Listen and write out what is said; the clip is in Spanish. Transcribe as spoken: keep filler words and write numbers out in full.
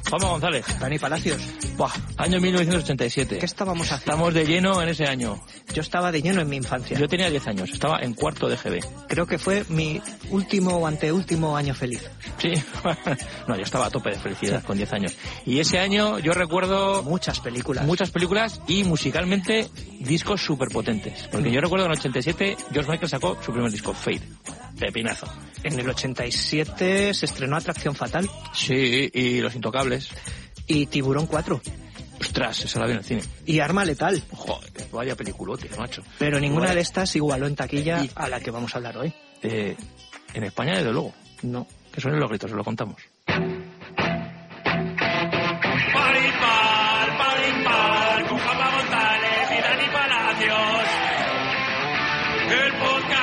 Juanma González. Dani Palacios. Buah, año mil novecientos ochenta y siete. ¿Qué estábamos haciendo? Estamos de lleno en ese año. Yo estaba de lleno en mi infancia. Yo tenía diez años, estaba en cuarto de G B. Creo que fue mi último o anteúltimo año feliz. Sí, no, yo estaba a tope de felicidad, sí, con diez años. Y ese año yo recuerdo... Muchas películas. Muchas películas y musicalmente discos súper potentes. Porque mm. yo recuerdo en el ochenta y siete George Michael sacó su primer disco, Fade. Pepinazo. En el ochenta y siete se estrenó Atracción Fatal. Sí, y Los Intocables. Y Tiburón cuatro. Ostras, esa la vi en el cine. Y Arma Letal. Joder, vaya peliculote, macho. Pero ninguna vaya. de estas igualó en taquilla y... a la que vamos a hablar hoy. Eh, en España, desde luego. No. Que suenen los gritos, se lo contamos. Parimpar, parimpar, con Juanma González y Dani Palacios. El podcast